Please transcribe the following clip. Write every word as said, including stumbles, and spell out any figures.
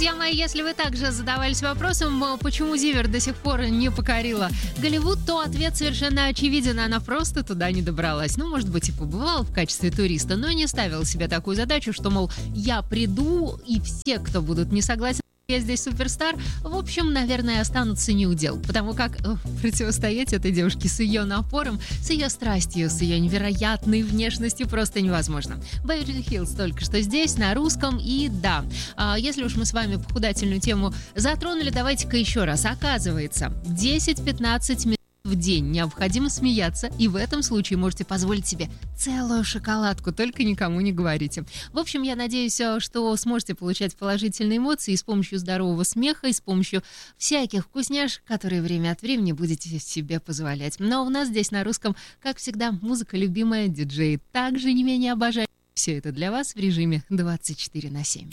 Друзья мои, если вы также задавались вопросом, почему Зиверт до сих пор не покорила Голливуд, то ответ совершенно очевиден. Она просто туда не добралась. Ну, может быть, и побывала в качестве туриста, но не ставила себе такую задачу, что, мол, я приду, и все, кто будут не согласны, я здесь суперстар, в общем, наверное, останутся не у дел, потому как о, противостоять этой девушке с ее напором, с ее страстью, с ее невероятной внешностью просто невозможно. Беверли Хиллз только что здесь, на русском, и да, а, если уж мы с вами похудательную тему затронули, давайте-ка еще раз. Оказывается, десять-пятнадцать минут в день необходимо смеяться, и в этом случае можете позволить себе целую шоколадку, только никому не говорите. В общем, я надеюсь, что сможете получать положительные эмоции и с помощью здорового смеха, и с помощью всяких вкусняшек, которые время от времени будете себе позволять. Но у нас здесь на русском, как всегда, музыка любимая, диджеи также не менее обожают. Все это для вас в режиме двадцать четыре на семь.